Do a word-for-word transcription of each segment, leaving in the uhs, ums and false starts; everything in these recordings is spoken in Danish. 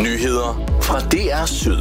Nyheder fra D R Syd.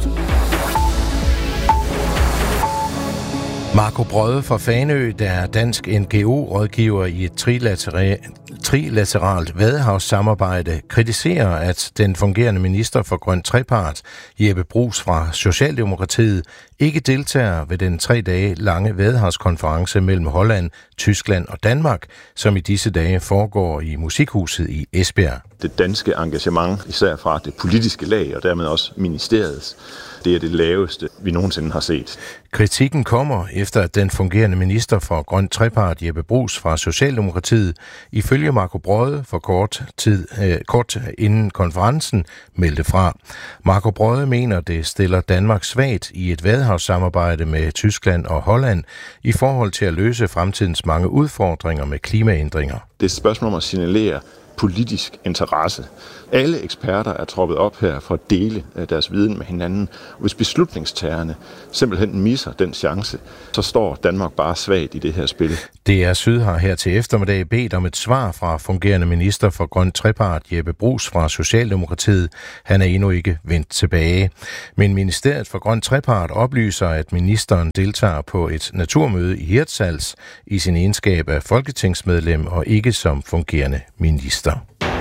Marco Brøde fra Fanø, der er dansk N G O-rådgiver i et trilatera- trilateralt vadehavssamarbejde, kritiserer, at den fungerende minister for Grøn Trepart, Jeppe Bruus fra Socialdemokratiet, ikke deltager ved den tre dage lange vadehavskonference mellem Holland, Tyskland og Danmark, som i disse dage foregår i Musikhuset i Esbjerg. Det danske engagement, især fra det politiske lag og dermed også ministeriets, det er det laveste, vi nogensinde har set. Kritikken kommer efter, at den fungerende minister for Grøn Trepart, Jeppe Bruus fra Socialdemokratiet, ifølge Marco Brøde for kort tid øh, kort inden konferencen meldte fra. Marco Brøde mener, det stiller Danmark svagt i et vadehavssamarbejde med Tyskland og Holland i forhold til at løse fremtidens mange udfordringer med klimaændringer. Det er et spørgsmål om at signalere politisk interesse. Alle eksperter er troppet op her for at dele deres viden med hinanden. Og hvis beslutningstagerne simpelthen misser den chance, så står Danmark bare svagt i det her spil. D R Syd har her til eftermiddag bedt om et svar fra fungerende minister for Grøn Trepart, Jeppe Bruus fra Socialdemokratiet. Han er endnu ikke vendt tilbage. Men Ministeriet for Grøn Trepart oplyser, at ministeren deltager på et naturmøde i Hirtshals i sin egenskab af folketingsmedlem og ikke som fungerende minister.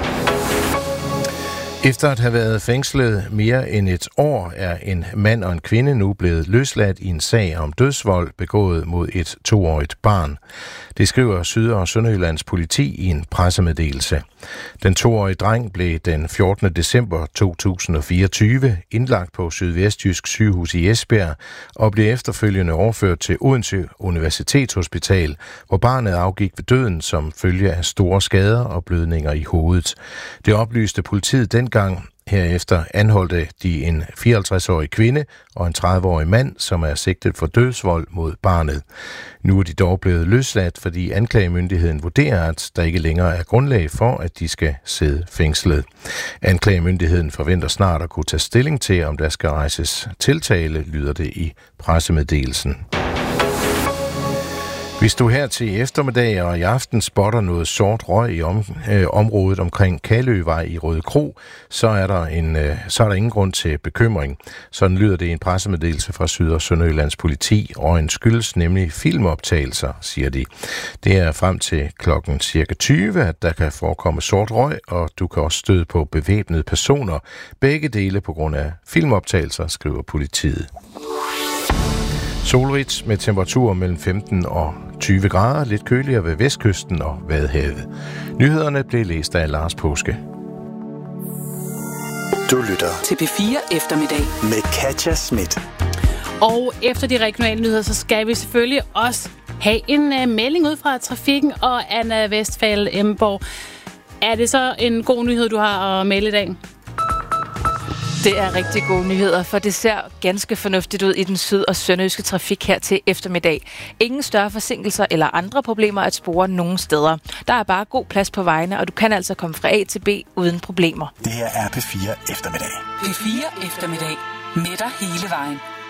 Efter at have været fængslet mere end et år, er en mand og en kvinde nu blevet løsladt i en sag om dødsvold begået mod et toårigt barn. Det skriver Syd- og Sønderjyllands politi i en pressemeddelelse. Den toårige dreng blev den fjortende december to tusind og fireogtyve indlagt på Sydvestjysk Sygehus i Esbjerg og blev efterfølgende overført til Odense Universitetshospital, hvor barnet afgik ved døden som følge af store skader og blødninger i hovedet. Det oplyste politiet dengang. Herefter anholdte de en fireoghalvtreds-årig kvinde og en tredive-årig mand, som er sigtet for dødsvold mod barnet. Nu er de dog blevet løsladt, fordi anklagemyndigheden vurderer, at der ikke længere er grundlag for, at de skal sidde fængslet. Anklagemyndigheden forventer snart at kunne tage stilling til, om der skal rejses tiltale, lyder det i pressemeddelelsen. Hvis du her til eftermiddag og i aften spotter noget sort røg i om, øh, området omkring Kaløvej i Rødekro, så er, der en, øh, så er der ingen grund til bekymring. Sådan lyder det i en pressemeddelelse fra Syd- og Sønderjyllands politi, og en skyldes nemlig filmoptagelser, siger de. Det er frem til klokken cirka tyve, at der kan forekomme sort røg, og du kan også støde på bevæbnede personer. Begge dele på grund af filmoptagelser, skriver politiet. Solrigt med temperaturer mellem femten og tyve grader, lidt køligere ved vestkysten og Vadehavet. Nyhederne blev læst af Lars Påske. Du lytter til P fire eftermiddag med Katja Schmidt. Og efter de regionale nyheder, så skal vi selvfølgelig også have en uh, melding ud fra trafikken og Anna Westphal Emborg. Er det så en god nyhed, du har at melde i dag? Det er rigtig gode nyheder, for det ser ganske fornuftigt ud i den syd- og sønderjyske trafik her til eftermiddag. Ingen større forsinkelser eller andre problemer at spore nogen steder. Der er bare god plads på vejene, og du kan altså komme fra A til B uden problemer. Det her er P fire eftermiddag. P fire eftermiddag. Med dig hele vejen.